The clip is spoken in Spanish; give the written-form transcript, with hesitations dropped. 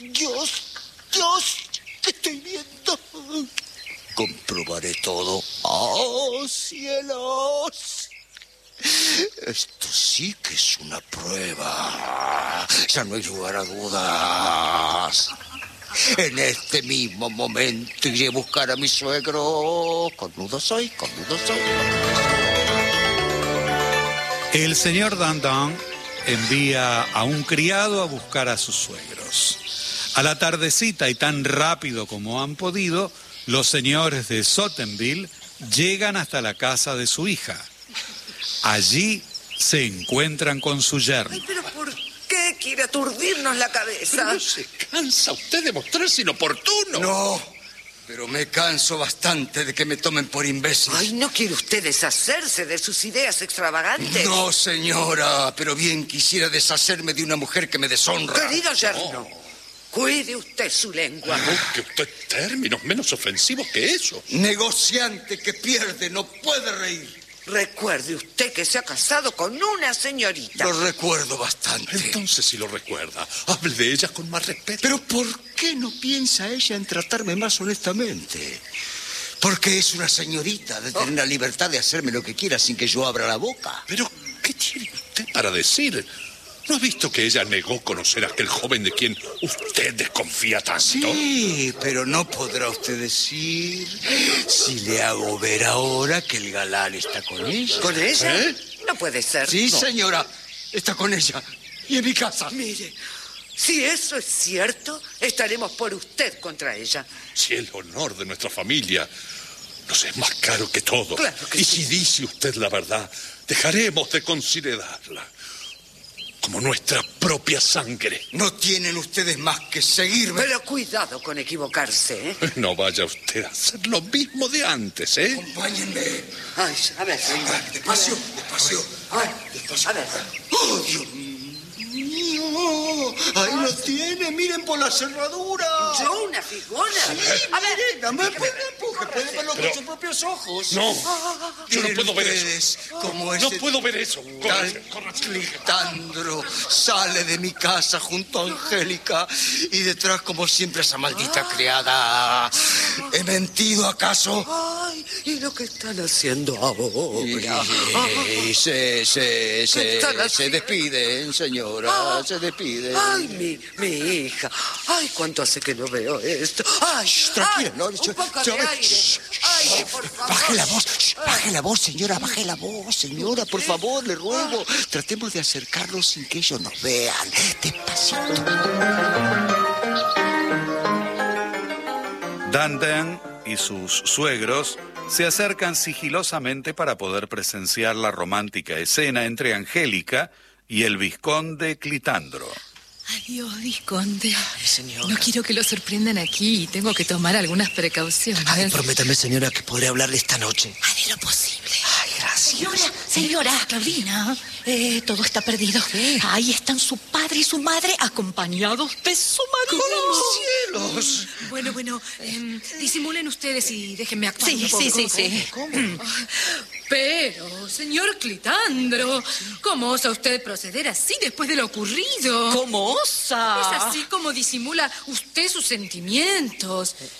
Dios, ¿qué estoy viendo? Comprobaré todo. ¡Oh, cielos! Esto sí que es una prueba. Ya no hay lugar a dudas. En este mismo momento iré a buscar a mi suegro. Cornudo soy. El señor Dandan envía a un criado a buscar a sus suegros. A la tardecita y tan rápido como han podido, los señores de Sottenville llegan hasta la casa de su hija. Allí se encuentran con su yerno. Ay, pero ¿por qué quiere aturdirnos la cabeza? Pero no se cansa usted de mostrarse inoportuno. No, pero me canso bastante de que me tomen por imbécil. Ay, ¿no quiere usted deshacerse de sus ideas extravagantes? No, señora, pero bien quisiera deshacerme de una mujer que me deshonra. Querido yerno, cuide usted su lengua. Busque usted términos menos ofensivos que eso. Negociante que pierde no puede reír. Recuerde usted que se ha casado con una señorita. Lo recuerdo bastante. Entonces, si lo recuerda, hable de ella con más respeto. Pero ¿por qué no piensa ella en tratarme más honestamente? Porque es una señorita de tener la libertad de hacerme lo que quiera sin que yo abra la boca. Pero, ¿qué tiene usted para decir? ¿No ha visto que ella negó conocer a aquel joven de quien usted desconfía tanto? Sí, pero no podrá usted decir si le hago ver ahora que el galán está con ella. ¿Con ella? ¿Eh? No puede ser. Sí, No. señora, está con ella. Y en mi casa. Mire, si eso es cierto, estaremos por usted contra ella. Si el honor de nuestra familia nos es más caro que todo. Claro que y sí. si dice usted la verdad, dejaremos de considerarla como nuestra propia sangre. No tienen ustedes más que seguirme. Pero cuidado con equivocarse, ¿eh? No vaya usted a hacer lo mismo de antes, ¿eh? Acompáñenme. Ay, a ver. Despacio. Ay, Despacio. a ver. ¡Oh, Dios mío! Ahí lo tiene, miren por la cerradura. ¿Yo una figona? Sí, A ver. miren, no me empuje, pueden verlo con sus propios ojos. No, yo no Miren puedo ver ustedes eso. cómo No ese puedo ver eso. Clitandro sale de mi casa junto a Angélica y detrás, como siempre, esa maldita criada. ¿He mentido acaso? Ay, ¿y lo que están haciendo ahora? Y se están despiden, señora, se despiden. Ay, mi hija. Ay, ¿cuánto hace que no veo esto? Ay, Tranquila, ay, no, un poco de aire. Aire, por favor. Baje la voz, señora, baje la voz, señora, por favor, le ruego. Tratemos de acercarnos sin que ellos nos vean. Despacito. Dandan y sus suegros se acercan sigilosamente para poder presenciar la romántica escena entre Angélica y el vizconde Clitandro. Adiós, vizconde. Ay, señora. No quiero que lo sorprendan aquí. Tengo que tomar algunas precauciones. Ay, prométame, señora, que podré hablarle esta noche. Haré lo posible. Ay, gracias. Señora, Claudina, todo está perdido. Ahí están su padre y su madre acompañados de su marido. ¡Cielos! Bueno, disimulen ustedes y déjenme actuar Sí, un poco. sí. ¿Cómo? Pero, señor Clitandro, ¿cómo osa usted proceder así después de lo ocurrido? ¿Cómo osa? Es así como disimula usted sus sentimientos.